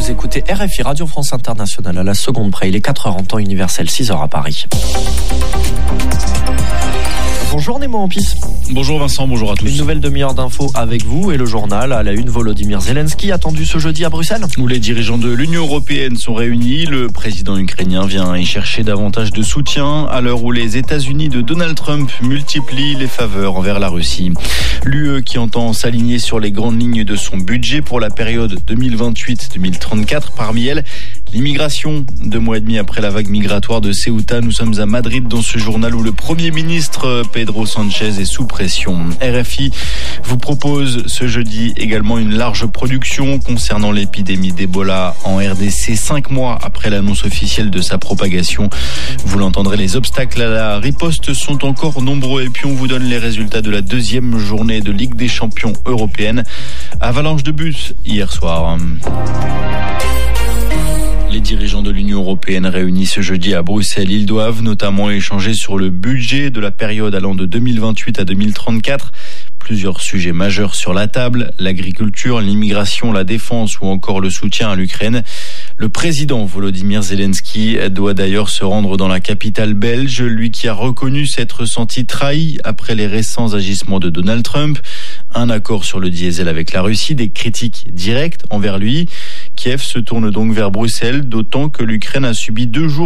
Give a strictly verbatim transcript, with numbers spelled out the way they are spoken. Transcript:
Vous écoutez R F I Radio France Internationale à la seconde près. Il est quatre heures en temps universel, six heures à Paris. Bonjour Nemo Ampis. Bonjour Vincent, bonjour à tous. Une nouvelle demi-heure d'infos avec vous et le journal à la une. Volodymyr Zelensky attendu ce jeudi à Bruxelles. Où les dirigeants de l'Union européenne sont réunis. Le président ukrainien vient y chercher davantage de soutien à l'heure où les États-Unis de Donald Trump multiplient les faveurs envers la Russie. L'U E qui entend s'aligner sur les grandes lignes de son budget pour la période deux mille vingt-huit deux mille trente-quatre. Parmi elles, l'immigration. Deux mois et demi après la vague migratoire de Ceuta, nous sommes à Madrid dans ce journal où le Premier ministre Pedro Sanchez est sous pression. R F I vous propose ce jeudi également une large production concernant l'épidémie d'Ebola en R D C, cinq mois après l'annonce officielle de sa propagation. Vous l'entendrez, les obstacles à la riposte sont encore nombreux et puis on vous donne les résultats de la deuxième journée de Ligue des champions européenne. Avalanche de buts hier soir. Les dirigeants de l'Union européenne réunis ce jeudi à Bruxelles, ils doivent notamment échanger sur le budget de la période allant de deux mille vingt-huit à deux mille trente-quatre. Plusieurs sujets majeurs sur la table, l'agriculture, l'immigration, la défense ou encore le soutien à l'Ukraine. Le président Volodymyr Zelensky doit d'ailleurs se rendre dans la capitale belge, lui qui a reconnu s'être senti trahi après les récents agissements de Donald Trump. Un accord sur le diesel avec la Russie, des critiques directes envers lui. Kiev se tourne donc vers Bruxelles, d'autant que l'Ukraine a subi deux jours